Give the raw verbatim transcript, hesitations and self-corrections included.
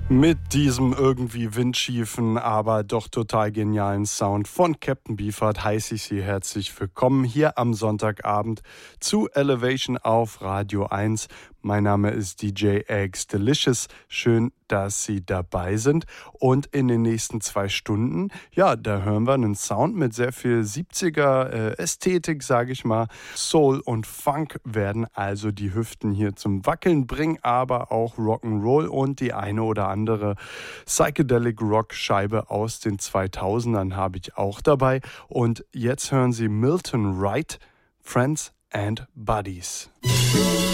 Mit diesem irgendwie windschiefen, aber doch total genialen Sound von Captain Beefheart heiße ich Sie herzlich willkommen hier am Sonntagabend zu Elevation auf Radio eins. Mein Name ist D J Eggs Delicious. Schön, dass Sie dabei sind. Und in den nächsten zwei Stunden, ja, da hören wir einen Sound mit sehr viel siebziger-Ästhetik, sage ich mal. Soul und Funk werden also die Hüften hier zum Wackeln bringen, aber auch Rock'n'Roll und die eine oder andere Psychedelic Rock Scheibe aus den zweitausendern habe ich auch dabei. Und jetzt hören Sie Milton Wright, Friends and Buddies.